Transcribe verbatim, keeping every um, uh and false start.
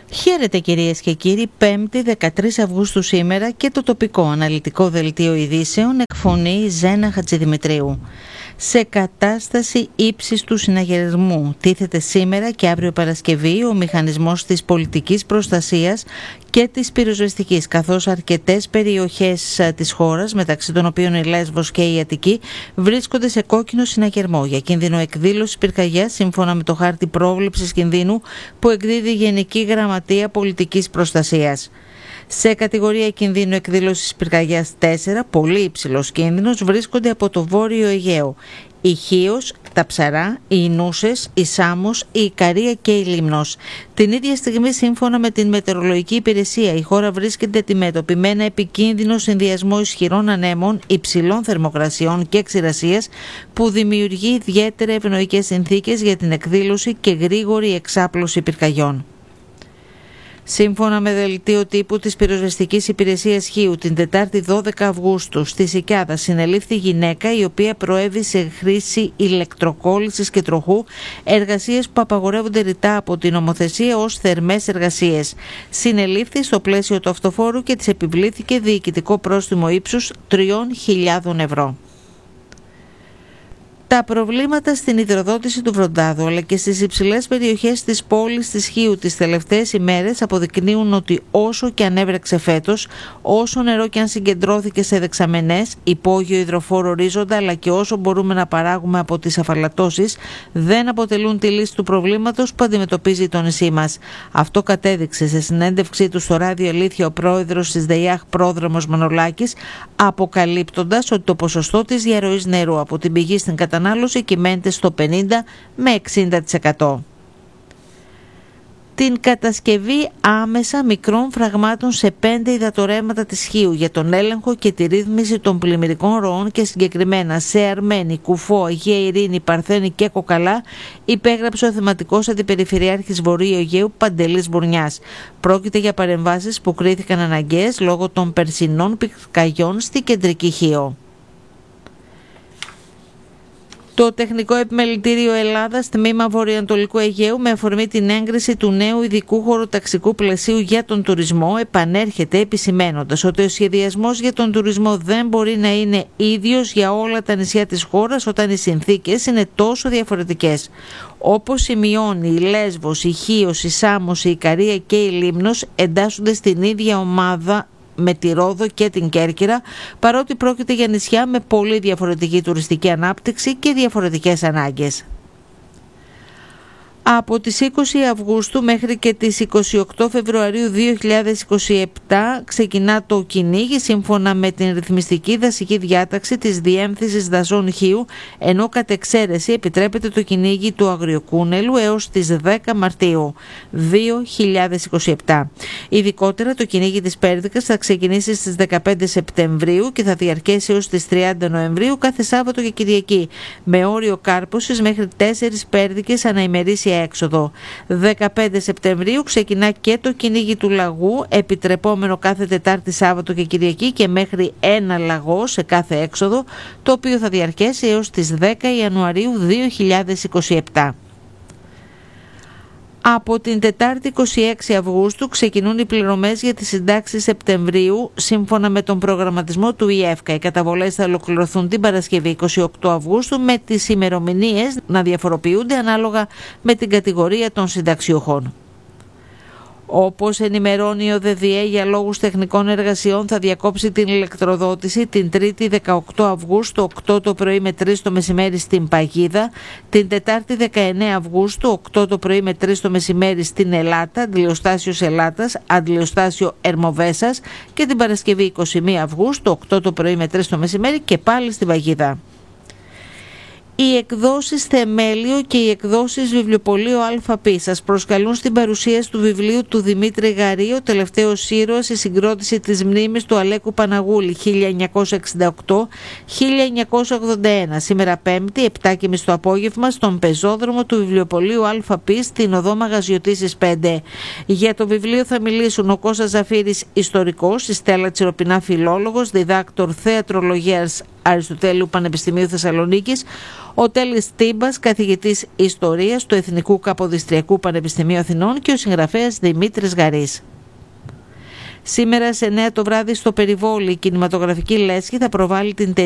Χαίρετε κυρίες και κύριοι, πέμπτη δεκατρείς Αυγούστου σήμερα και το τοπικό αναλυτικό δελτίο ειδήσεων εκφωνεί Ζένα Χατζηδημητρίου. Σε κατάσταση ύψης του συναγερμού τίθεται σήμερα και αύριο Παρασκευή ο μηχανισμός της πολιτικής προστασίας και της πυροσβεστικής, καθώς αρκετές περιοχές της χώρας, μεταξύ των οποίων η Λέσβος και η Αττική, βρίσκονται σε κόκκινο συναγερμό για κίνδυνο εκδήλωσης πυρκαγιάς, σύμφωνα με το χάρτη πρόβλεψης κινδύνου που εκδίδει η Γενική Γραμματεία Πολιτικής Προστασίας. Σε κατηγορία κινδύνου εκδήλωσης πυρκαγιάς τέσσερα, πολύ υψηλός κίνδυνος, βρίσκονται από το Βόρειο Αιγαίο η Χίος, τα Ψαρά, η Ινούσες, η Σάμος, η Ικαρία και η Λίμνος. Την ίδια στιγμή, σύμφωνα με την Μετεωρολογική Υπηρεσία, η χώρα βρίσκεται αντιμέτωπη με ένα επικίνδυνο συνδυασμό ισχυρών ανέμων, υψηλών θερμοκρασιών και ξηρασίας που δημιουργεί ιδιαίτερα ευνοϊκές συνθήκες για την εκδήλωση και γρήγορη εξάπλωση πυρκαγιών. Σύμφωνα με δελτίο τύπου της Πυροσβεστικής Υπηρεσίας Χίου, την Τετάρτη δώδεκα Αυγούστου στη Σικιάδα συνελήφθη γυναίκα η οποία προέβη σε χρήση ηλεκτροκόλλησης και τροχού, εργασίες που απαγορεύονται ρητά από την νομοθεσία ως θερμές εργασίες. Συνελήφθη στο πλαίσιο του αυτοφόρου και της επιβλήθηκε διοικητικό πρόστιμο ύψους τριών χιλιάδων ευρώ. Τα προβλήματα στην υδροδότηση του Βροντάδου αλλά και στις υψηλές περιοχές της πόλης της Χίου τις τελευταίες ημέρες αποδεικνύουν ότι όσο και αν έβρεξε φέτος, όσο νερό και αν συγκεντρώθηκε σε δεξαμενές, υπόγειο υδροφόρο ορίζοντα αλλά και όσο μπορούμε να παράγουμε από τις αφαλατώσεις, δεν αποτελούν τη λύση του προβλήματος που αντιμετωπίζει το νησί μας. Αυτό κατέδειξε σε συνέντευξή του στο Ράδιο Αλήθεια ο πρόεδρος της ΔΕΙΑΧ Πρόδρομος Μανολάκης, αποκαλύπτοντας ότι το ποσοστό της διαρροής νερού από την πηγή στην κατανάλωση κυμαίνεται στο πενήντα με εξήντα τοις εκατό. Την κατασκευή άμεσα μικρών φραγμάτων σε πέντε υδατορρέματα της Χίου για τον έλεγχο και τη ρύθμιση των πλημμυρικών ροών και συγκεκριμένα σε Αρμένη, Κουφό, Αγία Ειρήνη, Παρθένη και Κοκαλά υπέγραψε ο θεματικός αντιπεριφερειάρχης Βορείου Αιγαίου Παντελής Μπουρνιάς. Πρόκειται για παρεμβάσεις που κρίθηκαν αναγκαίες λόγω των περσινών πυρκαγιών στη κεντρική Χίο. Το Τεχνικό Επιμελητήριο Ελλάδας, τμήμα Βορειοανατολικού Αιγαίου, με αφορμή την έγκριση του νέου ειδικού χωροταξικού πλαισίου για τον τουρισμό, επανέρχεται επισημαίνοντας ότι ο σχεδιασμός για τον τουρισμό δεν μπορεί να είναι ίδιος για όλα τα νησιά της χώρας όταν οι συνθήκες είναι τόσο διαφορετικές. Όπως σημειώνει η Λέσβος, η Χίος, η Σάμος, η Ικαρία και η Λίμνος εντάσσονται στην ίδια ομάδα με τη Ρόδο και την Κέρκυρα, παρότι πρόκειται για νησιά με πολύ διαφορετική τουριστική ανάπτυξη και διαφορετικές ανάγκες. Από τις είκοσι Αυγούστου μέχρι και τις είκοσι οκτώ Φεβρουαρίου δύο χιλιάδες είκοσι επτά ξεκινά το κυνήγι σύμφωνα με την ρυθμιστική δασική διάταξη της Διεύθυνσης Δασών Χίου, ενώ κατ' εξαίρεση επιτρέπεται το κυνήγι του αγριοκούνελου έως τις δέκα Μαρτίου δύο χιλιάδες είκοσι επτά. Ειδικότερα το κυνήγι της Πέρδικας θα ξεκινήσει στις δεκαπέντε Σεπτεμβρίου και θα διαρκέσει έως τις τριάντα Νοεμβρίου κάθε Σάββατο και Κυριακή, με όριο κάρπωσης μέχρι τέσσερις πέρδικες ανά ημερήσια έξοδο. δεκαπέντε Σεπτεμβρίου ξεκινά και το κυνήγι του λαγού, επιτρεπόμενο κάθε Τετάρτη, Σάββατο και Κυριακή και μέχρι ένα λαγό σε κάθε έξοδο, το οποίο θα διαρκέσει έως τις δέκα Ιανουαρίου δύο χιλιάδες είκοσι επτά. Από την Τετάρτη είκοσι έξι Αυγούστου ξεκινούν οι πληρωμές για τις συντάξεις Σεπτεμβρίου σύμφωνα με τον προγραμματισμό του ΙΕΦΚΑ. Οι καταβολές θα ολοκληρωθούν την Παρασκευή είκοσι οκτώ Αυγούστου, με τις ημερομηνίες να διαφοροποιούνται ανάλογα με την κατηγορία των συνταξιούχων. Όπως ενημερώνει ο ΔΔΕ, για λόγους τεχνικών εργασιών θα διακόψει την ηλεκτροδότηση την Τρίτη δεκαοκτώ Αυγούστου οκτώ το πρωί με τρεις το μεσημέρι στην Παγίδα, την Τετάρτη δεκαεννέα Αυγούστου οκτώ το πρωί με τρεις το μεσημέρι στην Ελάτα, αντιλιοστάσιος Ελάτας, αντιλιοστάσιο Ερμοβέσας, και την Παρασκευή είκοσι μία Αυγούστου οκτώ το πρωί με τρεις το μεσημέρι και πάλι στην Παγίδα. Οι εκδόσεις Θεμέλιο και οι εκδόσεις Βιβλιοπωλείο ΑΠ σας προσκαλούν στην παρουσίαση του βιβλίου του Δημήτρη Γαρή, «Ο τελευταίος ήρωας, η συγκρότηση της μνήμης του Αλέκου Παναγούλη χίλια εννιακόσια εξήντα οκτώ με χίλια εννιακόσια ογδόντα ένα», σήμερα Πέμπτη, επτά και μισή το απόγευμα, στον πεζόδρομο του Βιβλιοπωλείου ΑΠ στην οδό Μαγαζιωτήσης πέντε. Για το βιβλίο θα μιλήσουν ο Κώστας Ζαφύρης, ιστορικός, η Στέλλα Τσιροπινά, φιλόλογος, διδάκτορ θεατρολογίας Αριστοτέλειου Πανεπιστημίου Θεσσαλονίκης, ο Τέλης Τύμπας, καθηγητής Ιστορίας του Εθνικού Καποδιστριακού Πανεπιστημίου Αθηνών και ο συγγραφέας Δημήτρης Γαρής. Σήμερα σε εννέα το βράδυ στο Περιβόλι, η κινηματογραφική λέσχη θα προβάλλει την